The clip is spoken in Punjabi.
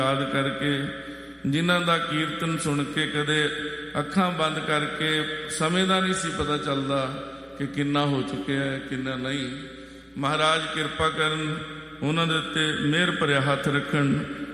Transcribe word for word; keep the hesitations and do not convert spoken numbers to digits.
ਯਾਦ ਕਰਕੇ, ਜਿਨ੍ਹਾਂ ਦਾ ਕੀਰਤਨ ਸੁਣ ਕੇ ਕਦੇ ਅੱਖਾਂ ਬੰਦ ਕਰਕੇ ਸਮੇਂ ਦਾ ਨਹੀਂ ਸੀ ਪਤਾ ਚੱਲਦਾ ਕਿ ਕਿੰਨਾ ਹੋ ਚੁੱਕਿਆ ਹੈ, ਕਿੰਨਾ ਨਹੀਂ। ਮਹਾਰਾਜ ਕਿਰਪਾ ਕਰਨ, ਉਹਨਾਂ ਦੇ ਉੱਤੇ ਮਿਹਰ ਭਰਿਆ ਹੱਥ ਰੱਖਣ।